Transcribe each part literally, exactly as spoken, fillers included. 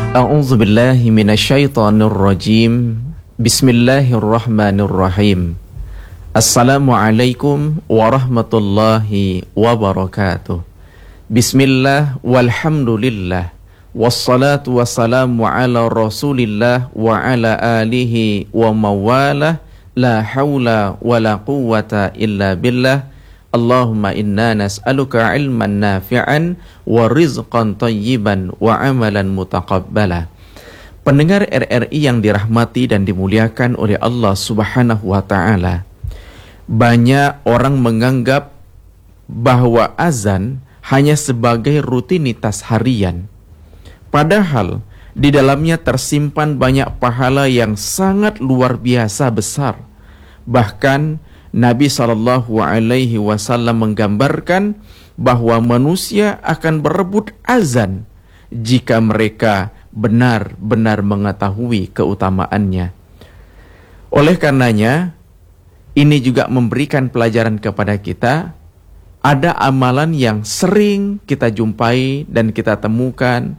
A'udzu billahi minasyaitonir rajim. Bismillahirrahmanirrahim. Assalamualaikum warahmatullahi wabarakatuh. Bismillah walhamdulillah. Wassalatu wassalamu ala Rasulillah wa ala alihi wa mawalah. La haula wa la quwwata illa billah. Allahumma inna nas'aluka ilman nafi'an wa rizqan tayyiban wa amalan mutaqabbala. Pendengar R R I yang dirahmati dan dimuliakan oleh Allah Subhanahu wa taala. Banyak orang menganggap bahwa azan hanya sebagai rutinitas harian. Padahal di dalamnya tersimpan banyak pahala yang sangat luar biasa besar. Bahkan Nabi shallallahu alaihi wasallam menggambarkan bahwa manusia akan berebut azan jika mereka benar-benar mengetahui keutamaannya. Oleh karenanya, ini juga memberikan pelajaran kepada kita. Ada amalan yang sering kita jumpai dan kita temukan,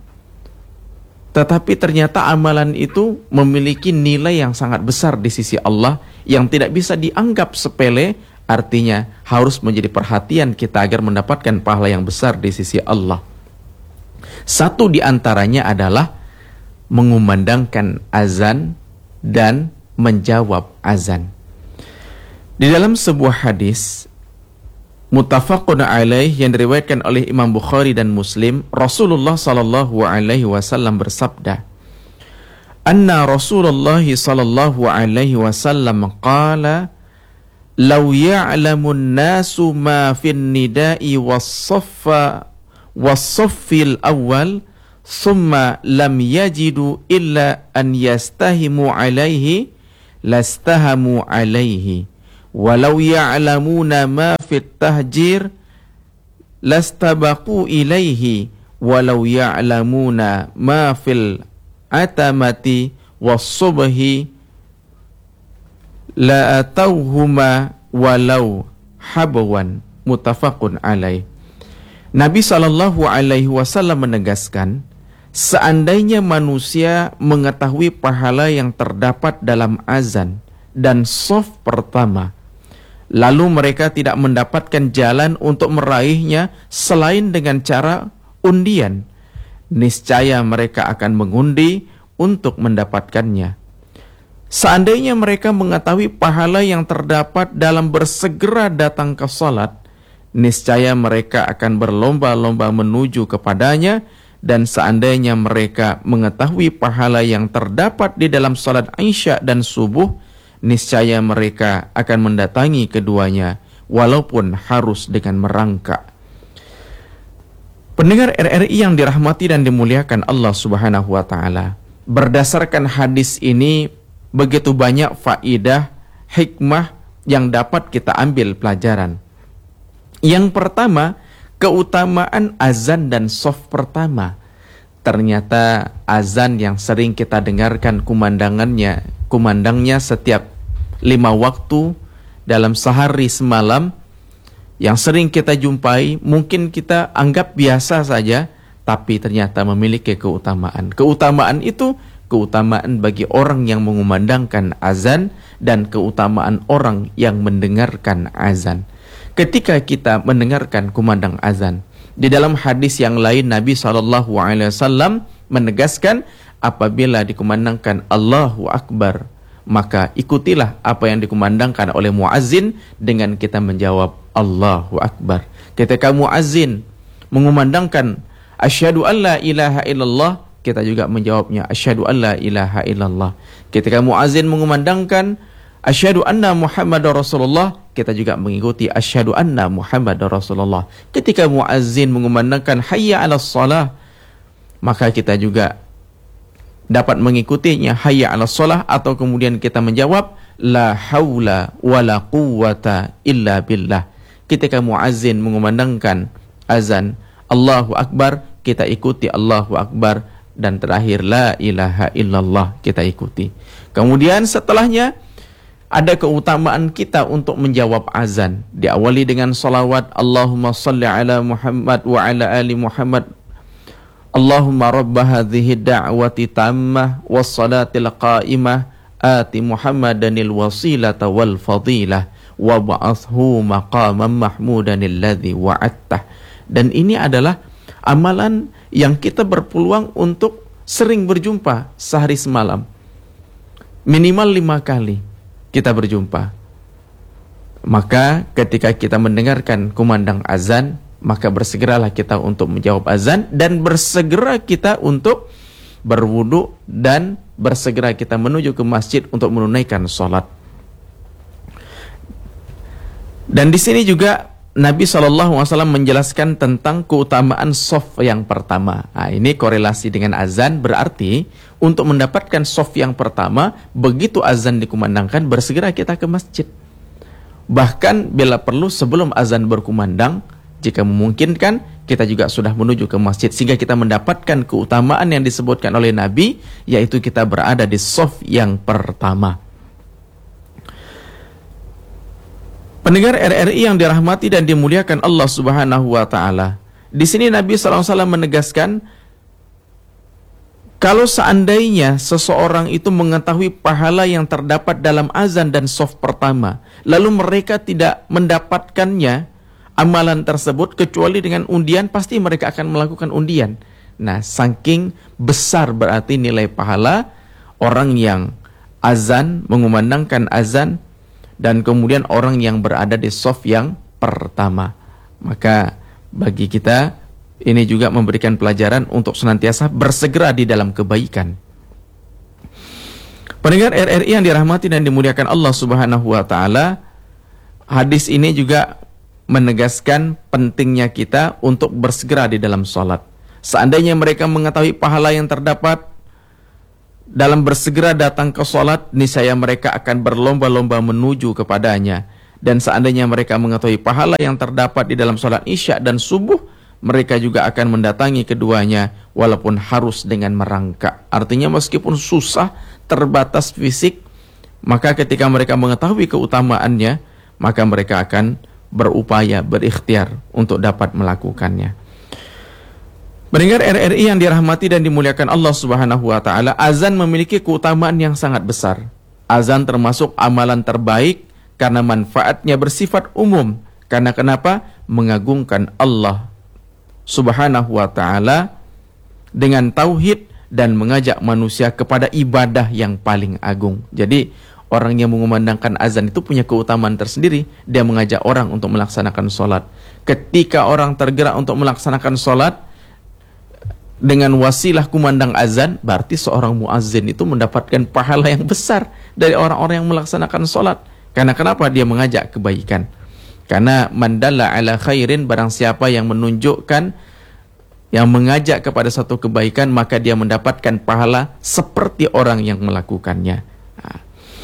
tetapi ternyata amalan itu memiliki nilai yang sangat besar di sisi Allah yang tidak bisa dianggap sepele, artinya harus menjadi perhatian kita agar mendapatkan pahala yang besar di sisi Allah. Satu di antaranya adalah mengumandangkan azan dan menjawab azan. Di dalam sebuah hadis muttafaqun alaih yang diriwayatkan oleh Imam Bukhari dan Muslim, Rasulullah sallallahu alaihi wasallam bersabda, anna Rasulullah sallallahu alaihi wasallam qala law ya'lamun nasu ma fin nida'i was-saffa was-saffil awwal thumma lam yajidu illa an yastahimu alaihi lastahamu alaihi walau ya'lamuna ma fit tahjir lastabaqu ilaihi walau ya'lamuna ma fil atamati was-subhi la atauhuma walau habwan. Muttafaqun alaih. Nabi sallallahu alaihi wasallam menegaskan, seandainya manusia mengetahui pahala yang terdapat dalam azan dan shaf pertama, lalu mereka tidak mendapatkan jalan untuk meraihnya selain dengan cara undian, niscaya mereka akan mengundi untuk mendapatkannya. Seandainya mereka mengetahui pahala yang terdapat dalam bersegera datang ke salat, niscaya mereka akan berlomba-lomba menuju kepadanya. Dan seandainya mereka mengetahui pahala yang terdapat di dalam salat Isya dan subuh, niscaya mereka akan mendatangi keduanya walaupun harus dengan merangkak. Pendengar R R I yang dirahmati dan dimuliakan Allah Subhanahu wa taala, berdasarkan hadis ini begitu banyak faidah, hikmah yang dapat kita ambil pelajaran. Yang pertama, keutamaan azan dan shaf pertama. Ternyata azan yang sering kita dengarkan kumandangannya, kumandangnya setiap lima waktu dalam sehari semalam, yang sering kita jumpai, mungkin kita anggap biasa saja, tapi ternyata memiliki keutamaan. Keutamaan itu keutamaan bagi orang yang mengumandangkan azan dan keutamaan orang yang mendengarkan azan. Ketika kita mendengarkan kumandang azan, di dalam hadis yang lain Nabi shallallahu alaihi wasallam menegaskan, apabila dikumandangkan Allahu Akbar, maka ikutilah apa yang dikumandangkan oleh muazzin dengan kita menjawab Allahu Akbar. Ketika muazzin mengumandangkan asyhadu alla ilaha illallah, kita juga menjawabnya asyhadu alla ilaha illallah. Ketika muazzin mengumandangkan asyhadu anna Muhammadar Rasulullah, kita juga mengikuti asyhadu anna Muhammadar Rasulullah. Ketika muazzin mengumandangkan hayya 'alas shalah, maka kita juga dapat mengikutinya hayya 'alas shalah, atau kemudian kita menjawab la haula wala quwwata illa billah. Ketika muazzin mengumandangkan azan Allahu Akbar, kita ikuti Allahu Akbar, dan terakhir la ilaha illallah kita ikuti. Kemudian setelahnya ada keutamaan kita untuk menjawab azan. Diawali dengan salawat Allahumma salli ala Muhammad wa ala ali Muhammad Allahumma rabba hadhihi da'wati tammah wassalatil qa'imah ati Muhammadanil wasilata wal fadilah wa ba'athu maqaman mahmudan alladhi wa'attah. Dan ini adalah amalan yang kita berpeluang untuk sering berjumpa sehari semalam. Minimal lima kali kita berjumpa. Maka ketika kita mendengarkan kumandang azan, maka bersegeralah kita untuk menjawab azan, dan bersegera kita untuk berwudu, dan bersegera kita menuju ke masjid untuk menunaikan sholat. Dan di sini juga Nabi shallallahu alaihi wasallam menjelaskan tentang keutamaan shaf yang pertama. Nah, ini korelasi dengan azan, berarti untuk mendapatkan shaf yang pertama, begitu azan dikumandangkan, bersegera kita ke masjid. Bahkan bila perlu sebelum azan berkumandang, jika memungkinkan, kita juga sudah menuju ke masjid, sehingga kita mendapatkan keutamaan yang disebutkan oleh Nabi, yaitu kita berada di shaf yang pertama. Pendengar R R I yang dirahmati dan dimuliakan Allah Subhanahu wa taala. Di sini Nabi sallallahu alaihi wasallam menegaskan, kalau seandainya seseorang itu mengetahui pahala yang terdapat dalam azan dan shaf pertama, lalu mereka tidak mendapatkannya amalan tersebut kecuali dengan undian, pasti mereka akan melakukan undian. Nah, saking besar berarti nilai pahala orang yang azan, mengumandangkan azan, dan kemudian orang yang berada di shaf yang pertama. Maka bagi kita ini juga memberikan pelajaran untuk senantiasa bersegera di dalam kebaikan. Pendengar R R I yang dirahmati dan dimuliakan Allah Subhanahu wa taala, hadis ini juga menegaskan pentingnya kita untuk bersegera di dalam sholat. Seandainya mereka mengetahui pahala yang terdapat dalam bersegera datang ke sholat, niscaya mereka akan berlomba-lomba menuju kepadanya. Dan seandainya mereka mengetahui pahala yang terdapat di dalam sholat isya dan subuh, mereka juga akan mendatangi keduanya walaupun harus dengan merangkak. Artinya meskipun susah, terbatas fisik, maka ketika mereka mengetahui keutamaannya, maka mereka akan berupaya, berikhtiar untuk dapat melakukannya. Pendengar R R I yang dirahmati dan dimuliakan Allah Subhanahu wa taala, azan memiliki keutamaan yang sangat besar. Azan termasuk amalan terbaik karena manfaatnya bersifat umum. Karena kenapa? Mengagungkan Allah Subhanahu wa taala dengan tauhid dan mengajak manusia kepada ibadah yang paling agung. Jadi orang yang mengumandangkan azan itu punya keutamaan tersendiri. Dia mengajak orang untuk melaksanakan sholat. Ketika orang tergerak untuk melaksanakan sholat dengan wasilah kumandang azan, berarti seorang muazzin itu mendapatkan pahala yang besar dari orang-orang yang melaksanakan sholat. Karena kenapa? Dia mengajak kebaikan. Karena mandalla ala khairin, barang siapa yang menunjukkan, yang mengajak kepada satu kebaikan, maka dia mendapatkan pahala seperti orang yang melakukannya. Nah.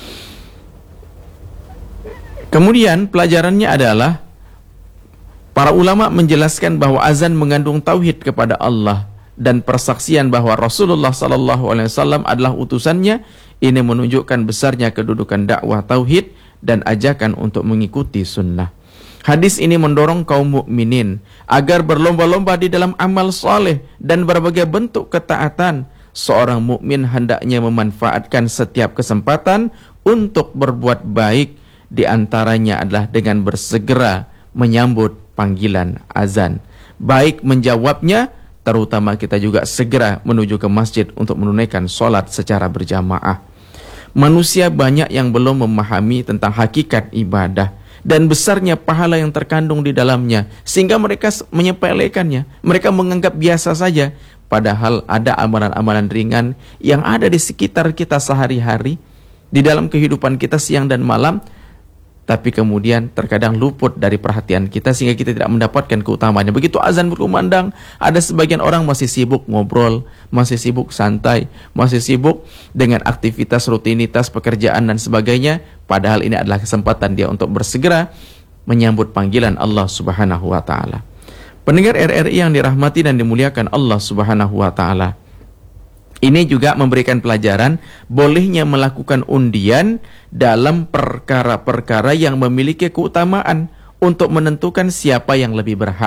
Kemudian pelajarannya adalah para ulama menjelaskan bahwa azan mengandung tauhid kepada Allah dan persaksian bahwa Rasulullah sallallahu alaihi wasallam adalah utusannya. Ini menunjukkan besarnya kedudukan dakwah tauhid dan ajakan untuk mengikuti sunnah. Hadis ini mendorong kaum mukminin agar berlomba-lomba di dalam amal soleh dan berbagai bentuk ketaatan. Seorang mukmin hendaknya memanfaatkan setiap kesempatan untuk berbuat baik. Di antaranya adalah dengan bersegera menyambut panggilan azan. Baik menjawabnya, terutama kita juga segera menuju ke masjid untuk menunaikan sholat secara berjamaah. Manusia banyak yang belum memahami tentang hakikat ibadah dan besarnya pahala yang terkandung di dalamnya, sehingga mereka menyepelekannya. Mereka menganggap biasa saja, padahal ada amalan-amalan ringan yang ada di sekitar kita sehari-hari, di dalam kehidupan kita siang dan malam, tapi kemudian terkadang luput dari perhatian kita sehingga kita tidak mendapatkan keutamaannya. Begitu azan berkumandang, ada sebagian orang masih sibuk ngobrol, masih sibuk santai, masih sibuk dengan aktivitas rutinitas pekerjaan dan sebagainya, padahal ini adalah kesempatan dia untuk bersegera menyambut panggilan Allah Subhanahu wa taala. Pendengar R R I yang dirahmati dan dimuliakan Allah Subhanahu wa taala, ini juga memberikan pelajaran bolehnya melakukan undian dalam perkara-perkara yang memiliki keutamaan untuk menentukan siapa yang lebih berhak.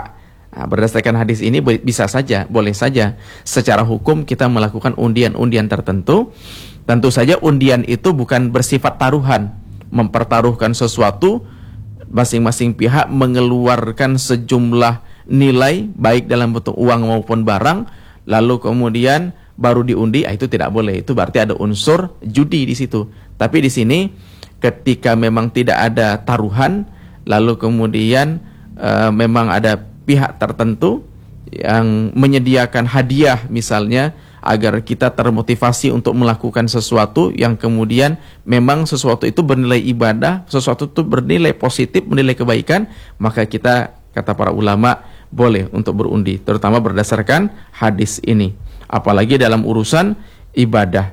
Nah, berdasarkan hadis ini bisa saja, boleh saja secara hukum kita melakukan undian-undian tertentu. Tentu saja undian itu bukan bersifat taruhan, mempertaruhkan sesuatu, masing-masing pihak mengeluarkan sejumlah nilai baik dalam bentuk uang maupun barang, lalu kemudian baru diundi. Ah, itu tidak boleh. Itu berarti ada unsur judi di situ. Tapi di sini ketika memang tidak ada taruhan, lalu kemudian uh, memang ada pihak tertentu yang menyediakan hadiah misalnya, agar kita termotivasi untuk melakukan sesuatu yang kemudian memang sesuatu itu bernilai ibadah, sesuatu itu bernilai positif, bernilai kebaikan, maka kita, kata para ulama, boleh untuk berundi, terutama berdasarkan hadis ini, apalagi dalam urusan ibadah.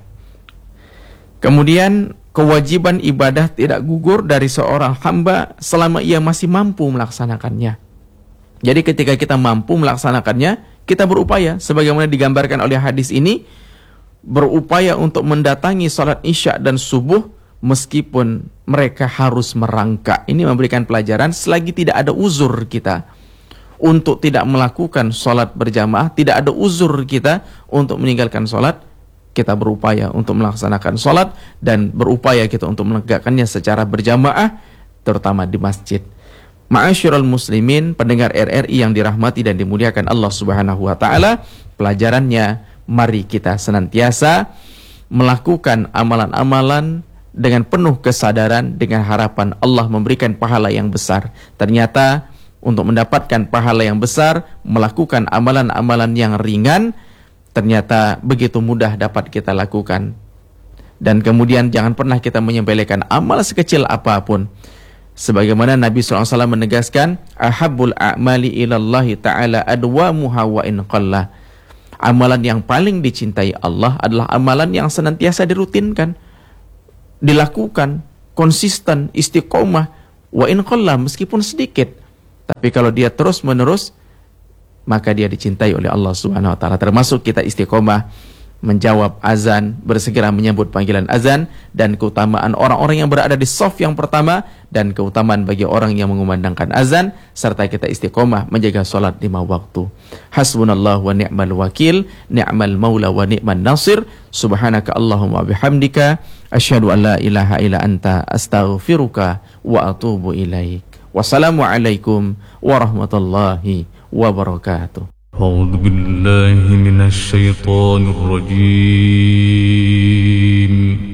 Kemudian kewajiban ibadah tidak gugur dari seorang hamba selama ia masih mampu melaksanakannya. Jadi ketika kita mampu melaksanakannya, kita berupaya, sebagaimana digambarkan oleh hadis ini, berupaya untuk mendatangi salat isya dan subuh meskipun mereka harus merangkak. Ini memberikan pelajaran selagi tidak ada uzur kita untuk tidak melakukan salat berjamaah, tidak ada uzur kita untuk meninggalkan salat, kita berupaya untuk melaksanakan salat dan berupaya kita untuk menegakkannya secara berjamaah, terutama di masjid. Ma'asyiral muslimin, pendengar R R I yang dirahmati dan dimuliakan Allah Subhanahu wa taala, pelajarannya, mari kita senantiasa melakukan amalan-amalan dengan penuh kesadaran, dengan harapan Allah memberikan pahala yang besar. Ternyata untuk mendapatkan pahala yang besar, melakukan amalan-amalan yang ringan ternyata begitu mudah dapat kita lakukan. Dan kemudian jangan pernah kita menyepelekan amal sekecil apapun. Sebagaimana Nabi shallallahu alaihi wasallam menegaskan, ahabbul a'mali ilallahi ta'ala adwamuha wa in qalla. Amalan yang paling dicintai Allah adalah amalan yang senantiasa dirutinkan, dilakukan, konsisten, istiqomah, wa in qalla, meskipun sedikit. Tapi kalau dia terus menerus, maka dia dicintai oleh Allah Subhanahu wa taala. Termasuk kita istiqomah menjawab azan, bersegera menyambut panggilan azan, dan keutamaan orang-orang yang berada di shaf yang pertama, dan keutamaan bagi orang yang mengumandangkan azan, serta kita istiqomah menjaga salat lima waktu. Hasbunallahu wa ni'mal wakil, ni'mal maula wa ni'man nasir. Subhanaka Allahumma bihamdika, asyhadu an la ilaha illa anta, astaghfiruka wa atubu ilaik. Wassalamualaikum warahmatullahi wabarakatuh. أعوذ بالله من الشيطان الرجيم